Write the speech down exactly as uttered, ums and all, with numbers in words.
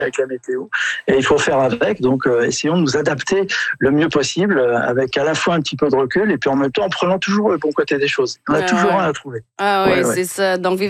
avec la météo. Et il faut faire avec. Donc, euh, essayons de nous adapter le mieux possible, euh, avec à la fois un petit peu de recul et puis en même temps en prenant toujours le bon côté des choses. On a Ah toujours ouais. un à trouver. Ah ouais, Ouais, ouais. c'est ça. Donc,